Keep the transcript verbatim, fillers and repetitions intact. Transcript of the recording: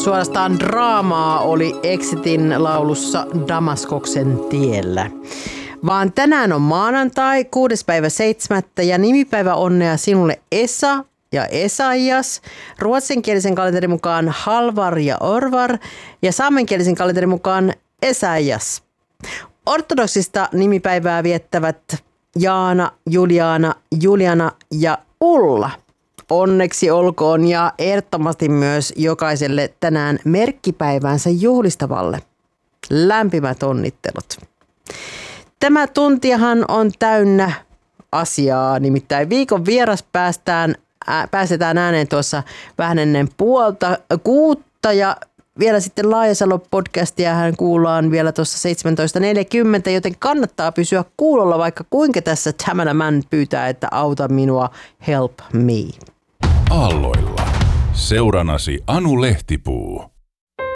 suorastaan draamaa oli Exitin laulussa Damaskoksen tiellä. Vaan tänään on maanantai, kuudes päivä seitsemättä ja nimipäivä onnea sinulle Esa ja Esaias. Ruotsinkielisen kalenterin mukaan Halvar ja Orvar ja saamenkielisen kalenterin mukaan Esaias. Ortodoksista nimipäivää viettävät Jaana, Juliana, Juliana ja Ulla. Onneksi olkoon ja ehdottomasti myös jokaiselle tänään merkkipäiväänsä juhlistavalle. Lämpimät onnittelut. Tämä tuntihan on täynnä asiaa, nimittäin viikon vieras päästään, ää, päästetään ääneen tuossa vähän ennen puolta kuutta ja vielä sitten Laajasalo-podcastia hän kuullaan vielä tuossa seitsemäntoista neljäkymmentä, joten kannattaa pysyä kuulolla, vaikka kuinka tässä Tamara Mann pyytää, että auta minua, help me. Aalloilla. Seuranasi Anu Lehtipuu.